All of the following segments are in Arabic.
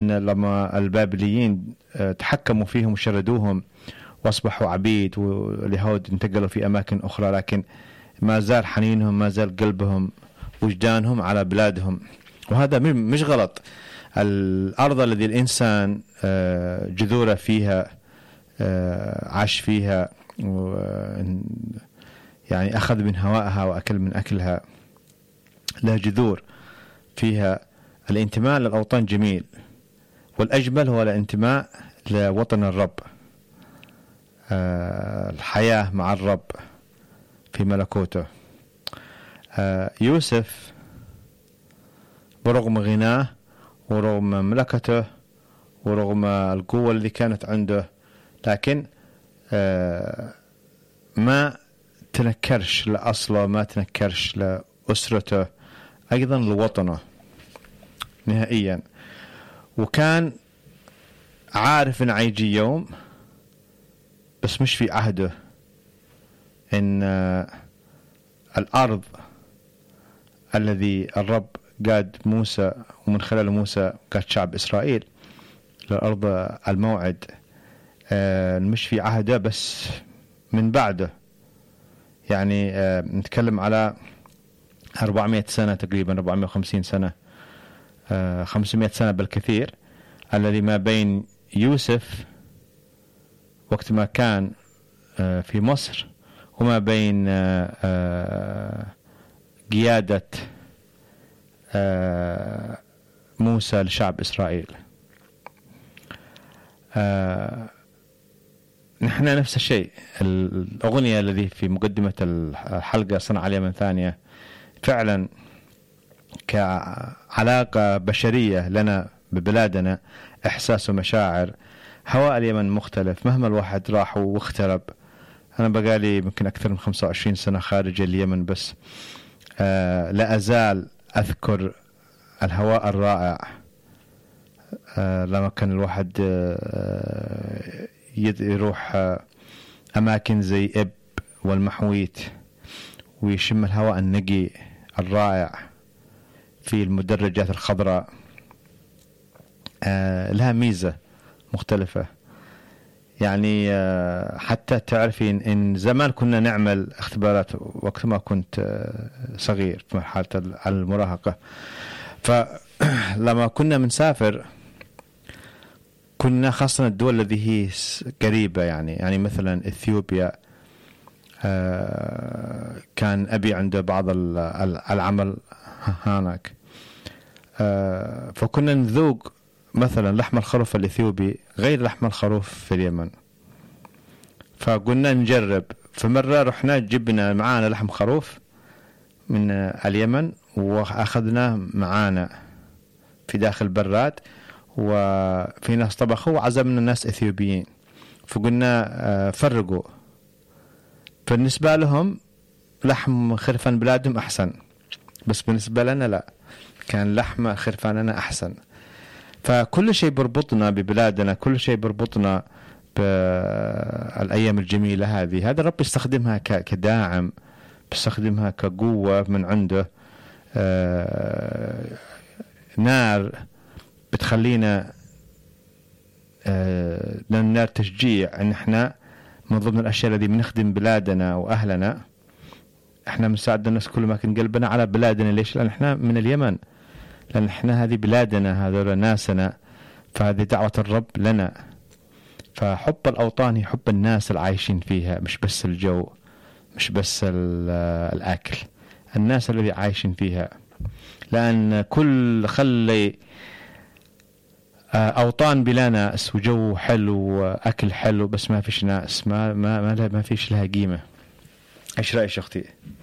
لما البابليين تحكموا فيهم وشردوهم واصبحوا عبيد، واليهود انتقلوا في اماكن اخرى، لكن ما زال حنينهم، ما زال قلبهم وجدانهم على بلادهم. وهذا مش غلط. الارض الذي الانسان جذوره فيها، عاش فيها، يعني اخذ من هوائها واكل من اكلها، لا جذور فيها. الانتماء للاوطان جميل، والاجمل هو الانتماء لوطن الرب، الحياة مع الرب في ملكوته. يوسف برغم غناه ورغم مملكته ورغم القوة اللي كانت عنده، لكن ما تنكرش لأصله، ما تنكرش لأسرته، أيضا لوطنه نهائيا. وكان عارف إن هيجي يوم، بس مش في عهده، إن الأرض الذي الرب قاد موسى ومن خلال موسى قاد شعب إسرائيل لأرض الموعد، مش في عهده بس من بعده. يعني نتكلم على 400 سنة تقريبا، 450 سنة، 500 سنة بالكثير، الذي ما بين يوسف وقت ما كان في مصر وما بين قيادة موسى لشعب إسرائيل. نحن نفس الشيء. الأغنية الذي في مقدمة الحلقة صنع اليمن ثانية فعلا كعلاقة بشرية لنا ببلادنا، إحساس ومشاعر. هواء اليمن مختلف مهما الواحد راح واخترب. أنا بقالي يمكن أكثر من 25 سنة خارج اليمن، بس لا أزال أذكر الهواء الرائع. لما كان الواحد يروح أماكن زي إب والمحويت ويشم الهواء النقي الرائع في المدرجات الخضراء، لها ميزة مختلفة. يعني حتى تعرفي إن زمان كنا نعمل اختبارات وقت ما كنت صغير في مرحلة المراهقة، فلما كنا منسافر كنا خاصة الدول التي هي قريبة، يعني مثلا إثيوبيا، كان أبي عنده بعض العمل هناك، فكنا نذوق مثلا لحم الخروف الإثيوبي غير لحم الخروف في اليمن، فقلنا نجرب. فمرة رحنا جبنا معانا لحم خروف من اليمن وأخذناه معانا في داخل براد، وفي ناس طبخوا وعزمنا ناس إثيوبيين، فقلنا فرقوا. فالنسبة لهم لحم خرفان بلادهم أحسن، بس بالنسبة لنا لا، كان لحم خرفاننا أحسن. فكل شيء بربطنا ببلادنا، كل شيء بربطنا بالأيام الجميلة هذه. هذا الرب يستخدمها كداعم، بيستخدمها كقوة من عنده، نار بتخلينا نار تشجيع ان احنا من ضمن الاشياء التي بنخدم بلادنا واهلنا. احنا بنساعد الناس كل ما كان قلبنا على بلادنا. ليش؟ لان احنا من اليمن، لان احنا هذه بلادنا، هذول ناسنا، فهذه دعوة الرب لنا. فحب الاوطان حب الناس العايشين فيها، مش بس الجو، مش بس الاكل، الناس اللي عايشين فيها. لان كل خلي أوطان بلا ناس وجو حلو وأكل حلو بس ما فيش ناس، ما فيش لها قيمة. إيش رأيك أختي؟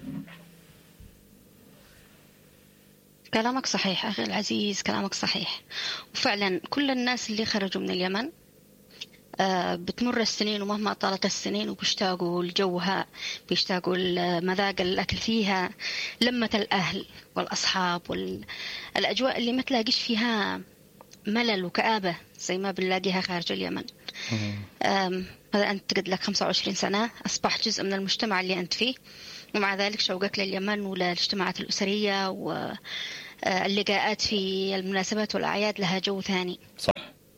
كلامك صحيح أخي العزيز، كلامك صحيح. وفعلا كل الناس اللي خرجوا من اليمن بتمر السنين، ومهما طالت السنين وبيشتاقوا لجوها، بيشتاقوا لمذاق الأكل فيها، لمة الأهل والأصحاب والأجواء اللي ما تلاقيش فيها ملل وكآبة زي ما بنلاقيها خارج اليمن. هذا أنت قد لك 25 سنة، أصبح جزء من المجتمع اللي أنت فيه، ومع ذلك شوقك لليمن وللاجتماعات الأسرية اللقاءات في المناسبات والأعياد لها جو ثاني. صح.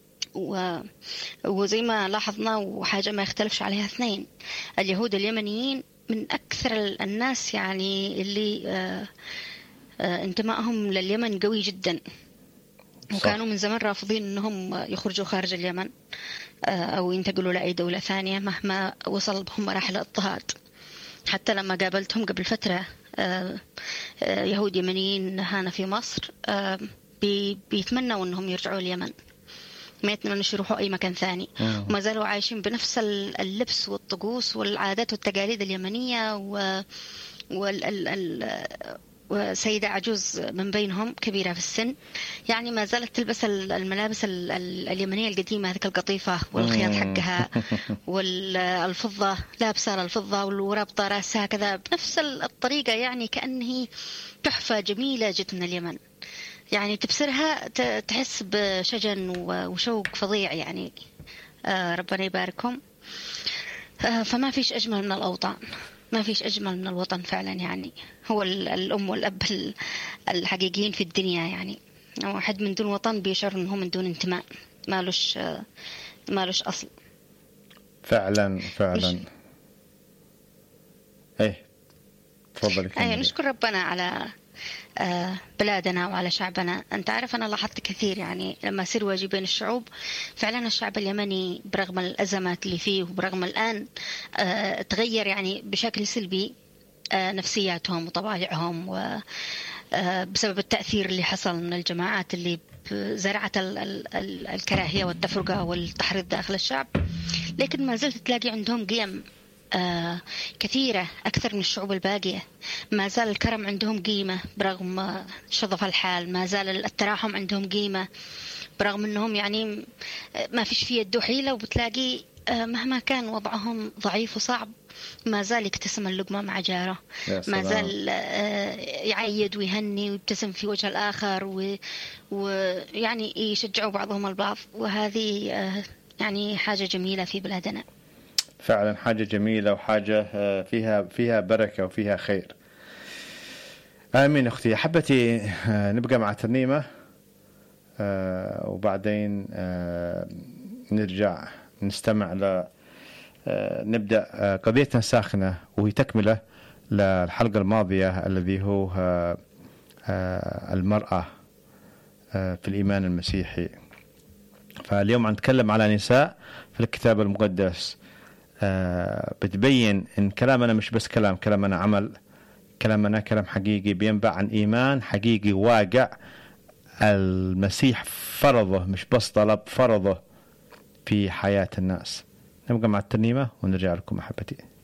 وزي ما لاحظنا، وحاجة ما يختلفش عليها اثنين، اليهود اليمنيين من أكثر الناس يعني اللي انتمائهم لليمن قوي جدا، وكانوا من زمان رافضين أنهم يخرجوا خارج اليمن أو ينتقلوا لأي دولة ثانية مهما وصل بهم مراحل الاضطهاد. حتى لما قابلتهم قبل فترة يهود يمنيين هنا في مصر بيتمنوا أنهم يرجعوا اليمن، ما يتمنوش يروحوا أي مكان ثاني، وما زالوا عايشين بنفس اللبس والطقوس والعادات والتقاليد اليمنية. وسيدة عجوز من بينهم كبيرة في السن يعني ما زالت تلبس الملابس اليمنية القديمة، هذيك القطيفة والخياط حقها والفضة، لابسة الفضة ورابطة راسها كذا بنفس الطريقة، يعني كأنه تحفة جميلة جت من اليمن. يعني تبصرها تحس بشجن وشوق فظيع يعني. ربنا يباركهم. فما فيش أجمل من الأوطان، ما فيش أجمل من الوطن فعلا. يعني هو الأم والأب الحقيقيين في الدنيا. يعني واحد من دون وطن بيشعر أنه من دون انتماء، مالوش أصل. فعلا فعلا. ايه تفضلي. نشكر ربنا على بلادنا وعلى شعبنا. أنت عارف أنا لاحظت كثير يعني لما أصير واجي بين الشعوب، فعلا الشعب اليمني برغم الأزمات اللي فيه وبرغم الآن تغير يعني بشكل سلبي نفسياتهم وطبائعهم، بسبب التأثير اللي حصل من الجماعات اللي زرعت الكراهية والتفرقة والتحريض داخل الشعب، لكن ما زلت تلاقي عندهم قيم كثيرة أكثر من الشعوب الباقية. ما زال الكرم عندهم قيمة برغم شظف الحال، ما زال التراحم عندهم قيمة برغم أنهم يعني ما فيش فيه يد حيلة، وبتلاقي مهما كان وضعهم ضعيف وصعب ما زال يقتسم اللقمة مع جاره، ما زال يعيد ويهني ويبتسم في وجه الآخر، ويعني يشجعوا بعضهم البعض. وهذه يعني حاجة جميلة في بلادنا. فعلا حاجة جميلة وحاجة فيها بركة وفيها خير. آمين. أختي حبتي نبقى مع ترنيمة وبعدين نرجع نستمع نبدأ قضيتنا الساخنة، وهي تكملة للحلقة الماضية الذي هو المرأة في الإيمان المسيحي. فاليوم نتكلم على نساء في الكتاب المقدس. بتبين إن كلامنا مش بس كلامنا عمل، كلامنا كلام حقيقي بينبع عن إيمان حقيقي واقع المسيح فرضه، مش بس طلب، فرضه في حياة الناس. نبقى مع الترنيمة ونرجع لكم أحبتي.